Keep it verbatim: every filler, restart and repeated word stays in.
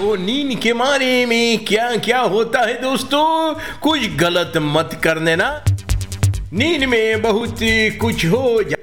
वो नींद के मारे में क्या क्या होता है दोस्तों, कुछ गलत मत कर देना। नींद में बहुत कुछ हो